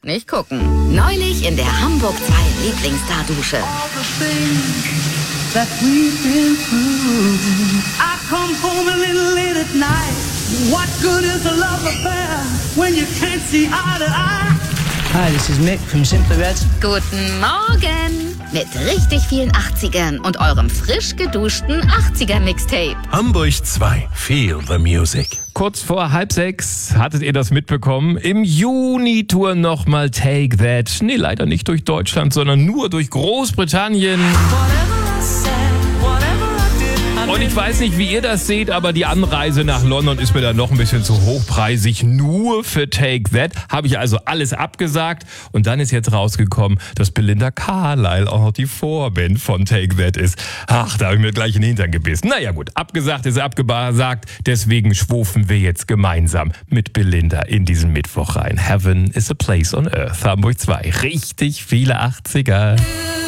nicht gucken. Neulich in der Hamburg 2 Lieblingsstar-Dusche. That we've been through. I come home a little late at night. What good is a love affair when you can't see eye to eye? Hi, this is Mick from Simply Red. Guten Morgen! Mit richtig vielen 80ern und eurem frisch geduschten 80er-Mixtape. Hamburg 2. Feel the music. Kurz vor 5:30 hattet ihr das mitbekommen. Im Juni touren nochmal Take That. Nee, leider nicht durch Deutschland, sondern nur durch Großbritannien. Und ich weiß nicht, wie ihr das seht, aber die Anreise nach London ist mir dann noch ein bisschen zu hochpreisig. Nur für Take That habe ich also alles abgesagt. Und dann ist jetzt rausgekommen, dass Belinda Carlisle auch noch die Vorband von Take That ist. Ach, da habe ich mir gleich in den Hintern gebissen. Naja gut, abgesagt ist abgesagt. Deswegen schwufen wir jetzt gemeinsam mit Belinda in diesen Mittwoch rein. Heaven is a place on earth. Hamburg 2. Richtig viele 80er.